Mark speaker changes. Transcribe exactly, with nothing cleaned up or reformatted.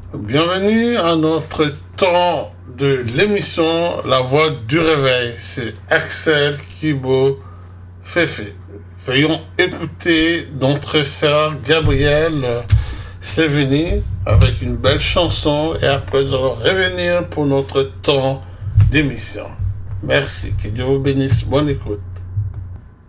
Speaker 1: Bienvenue à notre temps de l'émission La Voix du Réveil. C'est Axel Kibo Féfé. Veuillons écouter notre sœur Gabrielle Sévigny avec une belle chanson et après nous allons revenir pour notre temps d'émission. Merci, que Dieu vous bénisse. Bonne écoute.